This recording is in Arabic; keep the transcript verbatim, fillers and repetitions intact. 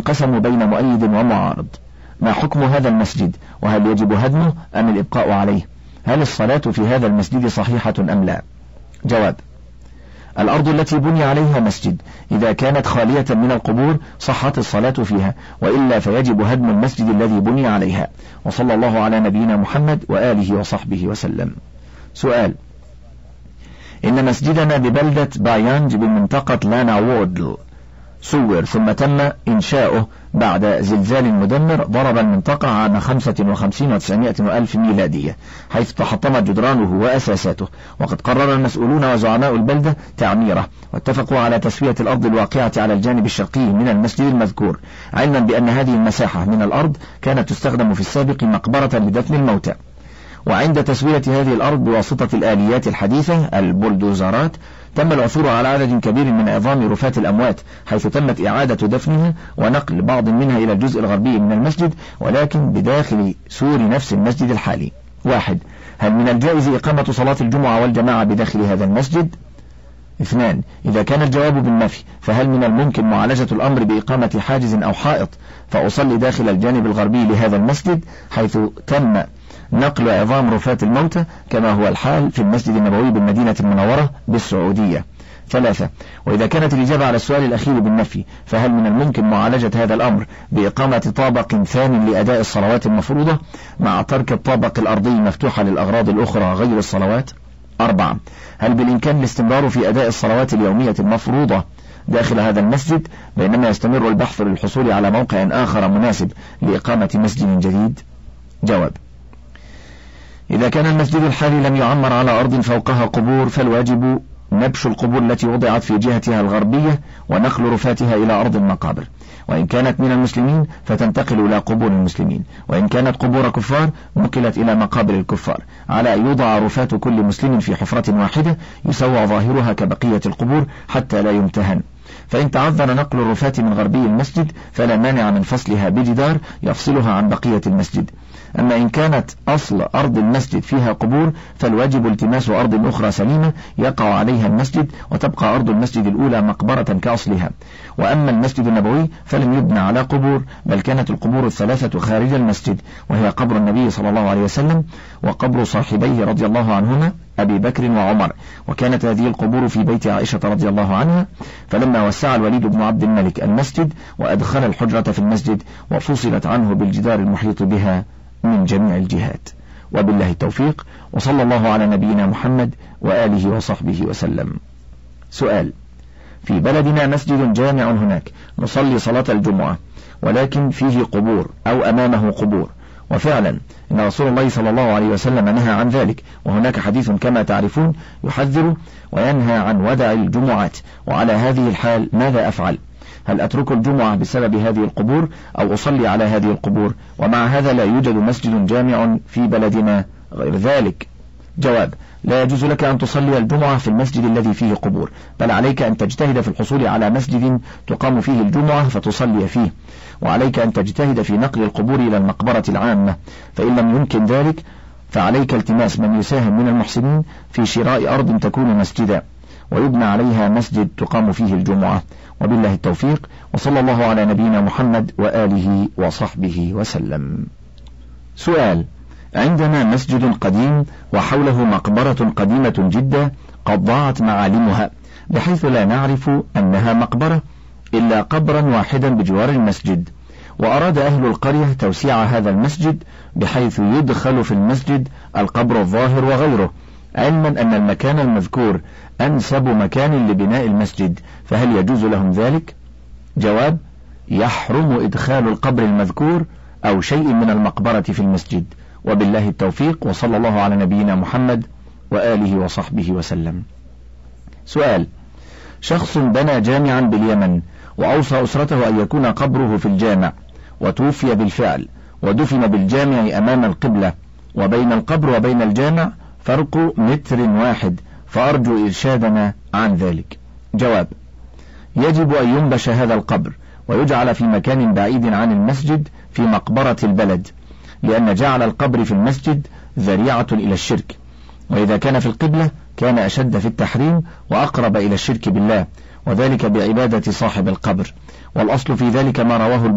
وينقسم بين مؤيد ومعارض. ما حكم هذا المسجد، وهل يجب هدمه أم الإبقاء عليه؟ هل الصلاة في هذا المسجد صحيحة أم لا؟ جواب: الأرض التي بني عليها مسجد إذا كانت خالية من القبور صحت الصلاة فيها، وإلا فيجب هدم المسجد الذي بني عليها. وصلى الله على نبينا محمد وآله وصحبه وسلم. سؤال: إن مسجدنا ببلدة بايانج بمنطقة لانا وودل سور، ثم تم إنشاؤه بعد زلزال مدمر ضرب المنطقة عام خمسة وخمسين وتسعمائة وألف ميلادية، حيث تحطمت جدرانه وأساساته، وقد قرر المسؤولون وزعماء البلدة تعميره، واتفقوا على تسوية الأرض الواقعة على الجانب الشرقي من المسجد المذكور، علما بأن هذه المساحة من الأرض كانت تستخدم في السابق مقبرة لدفن الموتى. وعند تسوية هذه الأرض بواسطة الآليات الحديثة البولدوزرات تم العثور على عدد كبير من عظام رفاة الأموات، حيث تمت إعادة دفنها ونقل بعض منها إلى الجزء الغربي من المسجد، ولكن بداخل سور نفس المسجد الحالي. واحد: هل من الجائز إقامة صلاة الجمعة والجماعة بداخل هذا المسجد؟ اثنان: إذا كان الجواب بالنفي، فهل من الممكن معالجة الأمر بإقامة حاجز أو حائط فأصلي داخل الجانب الغربي لهذا المسجد، حيث تم نقل عظام رفاة الموتى كما هو الحال في المسجد النبوي بالمدينة المنورة بالسعودية؟ ثلاثة: وإذا كانت الإجابة على السؤال الأخير بالنفي، فهل من الممكن معالجة هذا الأمر بإقامة طابق ثاني لأداء الصلوات المفروضة مع ترك الطابق الأرضي مفتوحة للأغراض الأخرى غير الصلوات؟ أربعة: هل بالإمكان الاستمرار في أداء الصلوات اليومية المفروضة داخل هذا المسجد بينما يستمر البحث للحصول على موقع آخر مناسب لإقامة مسجد جديد؟ جواب: إذا كان المسجد الحالي لم يعمر على أرض فوقها قبور، فالواجب نبش القبور التي وضعت في جهتها الغربية ونقل رفاتها إلى أرض المقابر، وإن كانت من المسلمين فتنتقل إلى قبور المسلمين، وإن كانت قبور كفار نقلت إلى مقابر الكفار، على أن يوضع رفات كل مسلم في حفرة واحدة يسوى ظاهرها كبقية القبور حتى لا يمتهن. فإن تعذر نقل الرفات من غربي المسجد فلا مانع من فصلها بجدار يفصلها عن بقية المسجد. أما إن كانت أصل أرض المسجد فيها قبور فالواجب التماس أرض أخرى سليمة يقع عليها المسجد، وتبقى أرض المسجد الأولى مقبرة كأصلها. وأما المسجد النبوي فلم يبنى على قبور، بل كانت القبور الثلاثة خارج المسجد، وهي قبر النبي صلى الله عليه وسلم وقبر صاحبيه رضي الله عنهما أبي بكر وعمر، وكانت هذه القبور في بيت عائشة رضي الله عنها. فلما وسع الوليد بن عبد الملك المسجد وأدخل الحجرة في المسجد وفصلت عنه بالجدار المحيط بها من جميع الجهات. وبالله التوفيق، وصلى الله على نبينا محمد وآله وصحبه وسلم. سؤال: في بلدنا مسجد جامع هناك نصلي صلاة الجمعة ولكن فيه قبور أو أمامه قبور، وفعلا إن رسول الله صلى الله عليه وسلم نهى عن ذلك، وهناك حديث كما تعرفون يحذر وينهى عن ودع الجمعات. وعلى هذه الحال ماذا أفعل؟ هل أترك الجمعة بسبب هذه القبور أو أصلي على هذه القبور؟ ومع هذا لا يوجد مسجد جامع في بلدنا غير ذلك. جواب: لا يجوز لك أن تصلي الجمعة في المسجد الذي فيه قبور، بل عليك أن تجتهد في الحصول على مسجد تقام فيه الجمعة فتصلي فيه، وعليك أن تجتهد في نقل القبور إلى المقبرة العامة، فإن لم يمكن ذلك فعليك التماس من يساهم من المحسنين في شراء أرض تكون مسجدا ويبنى عليها مسجد تقام فيه الجمعة. وبالله التوفيق، وصلى الله على نبينا محمد وآله وصحبه وسلم. سؤال: عندنا مسجد قديم وحوله مقبرة قديمة جدا قد ضاعت معالمها، بحيث لا نعرف أنها مقبرة إلا قبرا واحدا بجوار المسجد، وأراد أهل القرية توسيع هذا المسجد بحيث يدخل في المسجد القبر الظاهر وغيره، علما أن المكان المذكور أنسب مكان لبناء المسجد، فهل يجوز لهم ذلك؟ جواب: يحرم إدخال القبر المذكور أو شيء من المقبرة في المسجد. وبالله التوفيق، وصلى الله على نبينا محمد وآله وصحبه وسلم. سؤال: شخص بنى جامعا باليمن وأوصى أسرته أن يكون قبره في الجامع، وتوفي بالفعل ودفن بالجامع أمام القبلة، وبين القبر وبين الجامع فرق متر واحد، فأرجو إرشادنا عن ذلك. جواب: يجب أن ينبش هذا القبر ويجعل في مكان بعيد عن المسجد في مقبرة البلد، لأن جعل القبر في المسجد ذريعة إلى الشرك، وإذا كان في القبلة كان أشد في التحريم وأقرب إلى الشرك بالله، وذلك بعبادة صاحب القبر، والأصل في ذلك ما رواه